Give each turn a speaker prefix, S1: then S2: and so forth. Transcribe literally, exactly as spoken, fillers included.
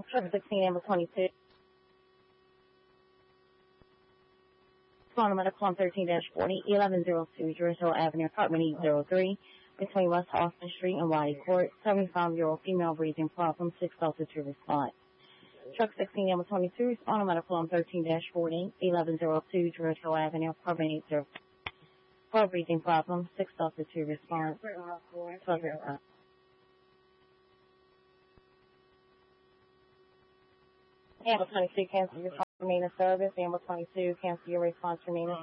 S1: Truck sixteen, Amber twenty-two. Respond medical on thirteen forty, eleven oh two, George Hill Avenue, apartment eight oh three, between West Austin Street and Waddy Court. seventy-five-year-old female breathing problem, six Delta two response. Truck sixteen, Amber twenty-two, respond medical on thirteen forty, eleven oh two, George Hill Avenue, apartment eight oh three. For breathing problem, six Delta two response. twelve oh. Amber twenty-two, cancel your response remaining service. Amber twenty-two, cancel your response remaining